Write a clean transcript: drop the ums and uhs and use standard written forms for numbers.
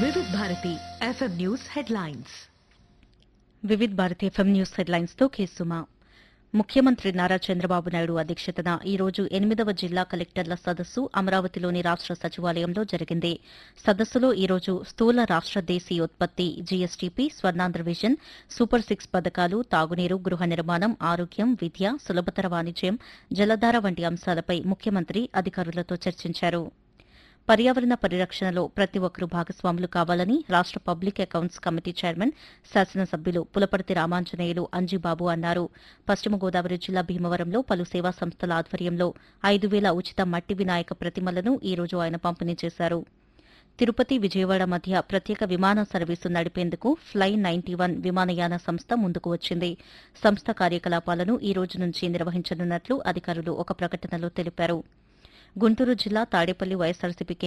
వివిధ Bharati FM news headlines. Vividh Bharati FM news headlines తో కేసుమా. ముఖ్యమంత్రి నారా చంద్రబాబు నాయుడు అధ్యక్షతన ఈ రోజు 8వ జిల్లా కలెక్టర్ల సదస్సు అమరావతిలోని రాష్ట సచివాలయంలో జరిగింది. సదస్సులో ఈ రోజు స్థూల రాష్ట దేశీయోత్పత్తి GSTP, Swarnandhra vision, super six పథకాలు, తాగునీరు, గృహ నిర్మాణం, ఆరోగ్యం, విద్య, సులభతర వాణిజ్యం, జలధార వంటి అంశాలపై ముఖ్యమంత్రి అధికారులతో చర్చించారు. పర్యావరణ పరిరక్షణలో ప్రతి ఒక్కరూ భాగస్వాములు కావాలని రాష్ట పబ్లిక్ అకౌంట్స్ కమిటీ చైర్మన్, శాసనసభ్యులు పులపర్తి రామాంజనేయులు అంజిబాబు అన్నారు. పశ్చిమ గోదావరి జిల్లా భీమవరంలో పలు సేవా సంస్థల ఆధ్వర్యంలో 5,000 ఉచిత మట్టి వినాయక ప్రతిమలను ఈ రోజు ఆయన పంపిణీ చేశారు. తిరుపతి, విజయవాడ మధ్య ప్రత్యేక విమాన సర్వీసు నడిపేందుకు ఫ్లై 91 విమానయాన సంస్థ ముందుకు వచ్చింది. సంస్థ కార్యకలాపాలను ఈ రోజు నుంచి నిర్వహించనున్నట్లు అధికారులు ఒక ప్రకటనలో తెలిపారు. గుంటూరు జిల్లా తాడేపల్లి వైఎస్సార్సీపీ